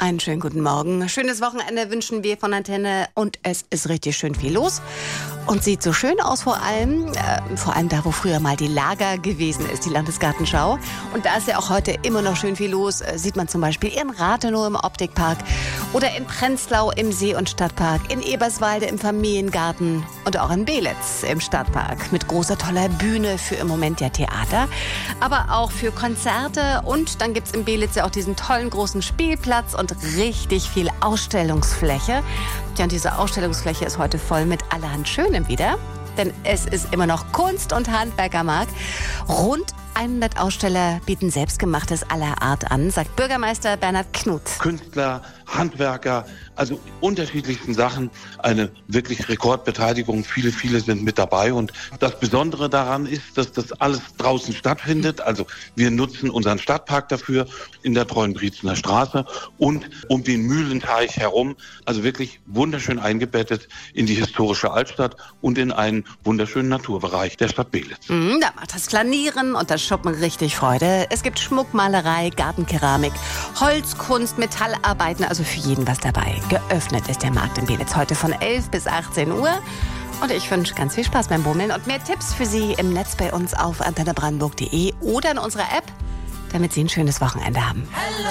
Einen schönen guten Morgen. Schönes Wochenende wünschen wir von Antenne und es ist richtig schön viel los. Und sieht so schön aus vor allem da, wo früher mal die Lager gewesen ist, die Landesgartenschau. Und da ist ja auch heute immer noch schön viel los. Sieht man zum Beispiel in Rathenow im Optikpark oder in Prenzlau im See- und Stadtpark, in Eberswalde im Familiengarten und auch in Belitz im Stadtpark. Mit großer, toller Bühne für im Moment ja Theater, aber auch für Konzerte. Und dann gibt's in Belitz ja auch diesen tollen großen Spielplatz und richtig viel Ausstellungsfläche. Ja, und diese Ausstellungsfläche ist heute voll mit allerhand Schönem wieder. Denn es ist immer noch Kunst- und Handwerkermarkt. Rund 100 Aussteller bieten Selbstgemachtes aller Art an, sagt Bürgermeister Bernhard Knuth. Künstler, Handwerker, also unterschiedlichsten Sachen. Eine wirklich Rekordbeteiligung. Viele sind mit dabei. Und das Besondere daran ist, dass das alles draußen stattfindet. Also wir nutzen unseren Stadtpark dafür in der Treuenbrietzener Straße und um den Mühlenteich herum. Also wirklich wunderschön eingebettet in die historische Altstadt und in einen wunderschönen Naturbereich der Stadt Belitz. Da macht das Flanieren und das Shoppen richtig Freude. Es gibt Schmuckmalerei, Gartenkeramik, Holzkunst, Metallarbeiten, also für jeden was dabei. Geöffnet ist der Markt in Belitz heute von 11 bis 18 Uhr. Und ich wünsche ganz viel Spaß beim Bummeln und mehr Tipps für Sie im Netz bei uns auf antennebrandenburg.de oder in unserer App, damit Sie ein schönes Wochenende haben.